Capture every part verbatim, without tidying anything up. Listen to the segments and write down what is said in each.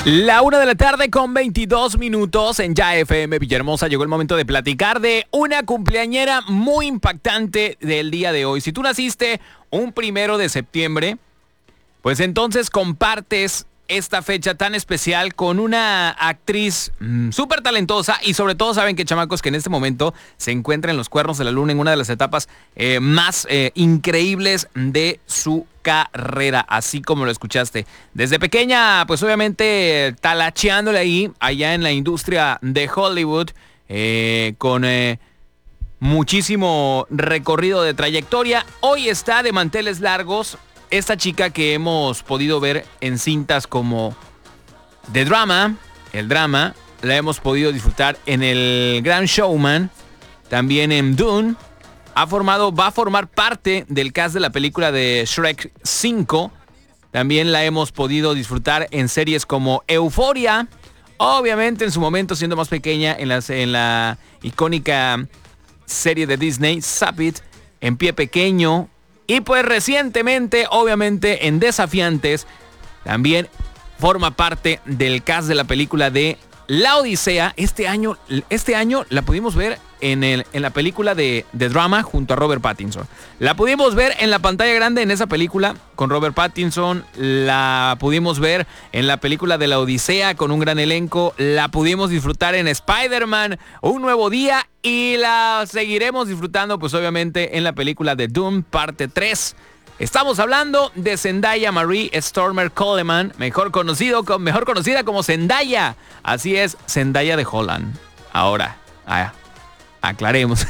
La una de la tarde con veintidós minutos en Ya F M Villahermosa. Llegó el momento de platicar de una cumpleañera muy impactante del día de hoy. Si tú naciste un primero de septiembre, pues entonces compartes esta fecha tan especial con una actriz mmm, súper talentosa y sobre todo saben que chamacos que en este momento se encuentra en los cuernos de la luna en una de las etapas eh, más eh, increíbles de su carrera, así como lo escuchaste. Desde pequeña, pues obviamente talacheándole ahí, allá en la industria de Hollywood, eh, con eh, muchísimo recorrido de trayectoria. Hoy está de manteles largos esta chica que hemos podido ver en cintas como The Drama, El Drama, la hemos podido disfrutar en El Gran Showman, también en Dune. Ha formado, va a formar parte del cast de la película de Shrek cinco. También la hemos podido disfrutar en series como Euphoria. Obviamente en su momento siendo más pequeña en, las, en la icónica serie de Disney, Zap It, En Pie Pequeño. Y pues recientemente, obviamente en Desafiantes, también forma parte del cast de la película de La Odisea. Este año, este año la pudimos ver en, el, en la película de, de Drama junto a Robert Pattinson. La pudimos ver en la pantalla grande en esa película con Robert Pattinson. La pudimos ver en la película de La Odisea con un gran elenco. La pudimos disfrutar en Spider-Man, Un Nuevo Día. Y la seguiremos disfrutando pues obviamente en la película de Dune parte tres. Estamos hablando de Zendaya Marie Stormer Coleman, mejor, conocido, mejor conocida como Zendaya. Así es, Zendaya de Holland. Ahora, ah, aclaremos.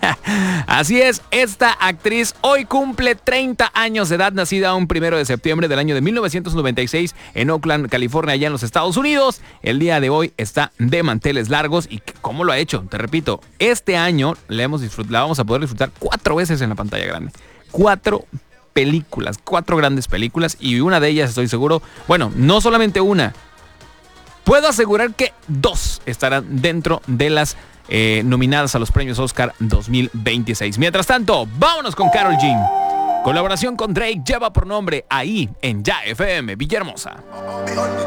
Así es, esta actriz hoy cumple treinta años de edad, nacida un primero de septiembre del año de mil novecientos noventa y seis en Oakland, California, allá en los Estados Unidos. El día de hoy está de manteles largos. ¿Y cómo lo ha hecho? Te repito, este año la, hemos disfrut- la vamos a poder disfrutar cuatro veces en la pantalla grande. Cuatro películas, cuatro grandes películas, y una de ellas estoy seguro, bueno, no solamente una, puedo asegurar que dos estarán dentro de las eh, nominadas a los premios Oscar dos mil veintiséis. Mientras tanto, vámonos con Karol G. Colaboración con Drake lleva por nombre Ahí en Ya F M Villahermosa.